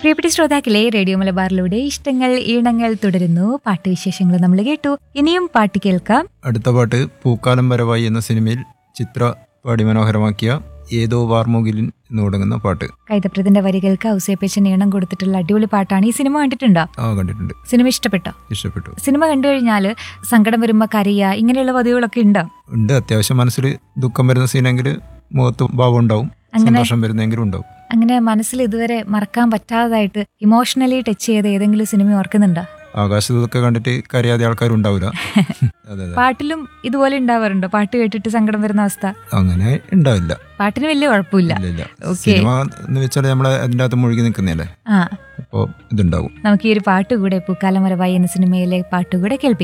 പ്രിയപ്പെട്ട ശ്രോതാക്കളെ, റേഡിയോ മലബാറിലൂടെ ഇഷ്ടങ്ങൾ ഈണങ്ങൾ തുടരുന്നു. പാട്ടുവിശേഷങ്ങൾ നമ്മൾ കേട്ടു. ഇനിയും പാട്ട് കേൾക്കാം. അടുത്ത പാട്ട് പൂക്കാലം വരവായി എന്ന സിനിമയിൽ ചിത്ര പാടി മനോഹരമാക്കിയ ഏതോ വാർമുകിലിൻ എന്ന് തുടങ്ങുന്ന പാട്ട്. കൈതപ്രതിന്റെ വരികൾക്ക് ഔസേപ്പച്ചൻ ഈണം കൊടുത്തിട്ടുള്ള അടിപൊളി പാട്ടാണ്. ഈ സിനിമ കണ്ടിട്ടുണ്ടോ? കണ്ടിട്ടുണ്ട്. സിനിമ ഇഷ്ടപ്പെട്ടോ? ഇഷ്ടപ്പെട്ടു. സിനിമ കണ്ടു കഴിഞ്ഞാൽ സങ്കടം വരുമ്പോ കരയുക, ഇങ്ങനെയുള്ള പതിവുകളൊക്കെ ഉണ്ടോ? ഉണ്ട്. അത്യാവശ്യം മനസ്സിൽ ദുഃഖം വരുന്ന സീനെങ്കിൽ മുഖത്ത് ഭാവം ഉണ്ടാവും, സന്തോഷം വരുന്നെങ്കിലും ഉണ്ടാവും. അങ്ങനെ മനസ്സിൽ ഇതുവരെ മറക്കാൻ പറ്റാതായിട്ട് ഇമോഷണലി ടച്ച് ചെയ്ത ഏതെങ്കിലും സിനിമ ഓർക്കുന്നുണ്ടോ? ആകാശത്തൊക്കെ കണ്ടിട്ട് കരയാതെ ആൾക്കാരുണ്ടാവില്ല. അതെ. പാട്ടിലും ഇതുപോലെ ഉണ്ടാവാറുണ്ടോ? പാട്ട് കേട്ടിട്ട് സങ്കടം വരുന്ന അവസ്ഥ? അങ്ങനെ ഉണ്ടാവില്ല. പാട്ടിന് വലിയ കുഴപ്പമില്ല. സിനിമ എന്ന് വെച്ചാൽ നമ്മളെ അതിൻ്റെ അകത്ത് മുഴുകി നിൽക്കുന്നല്ലേ, അപ്പോൾ ഇതുണ്ടാവും. നമുക്ക് ഈ ഒരു പാട്ടുകൂടെ പൂക്കാലം വരവായി എന്ന സിനിമയിലെ പാട്ടുകൂടെ കേൾപ്പിക്കാം.